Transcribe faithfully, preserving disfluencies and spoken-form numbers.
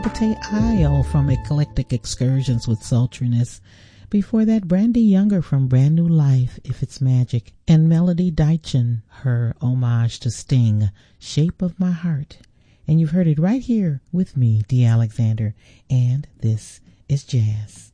Abate Isle from Eclectic Excursions with Sultriness. Before that, Brandy Younger from Brand New Life, If It's Magic. And Melody Deitchen, her homage to Sting, Shape of My Heart. And you've heard it right here with me, Dee Alexander. And this is Jazz.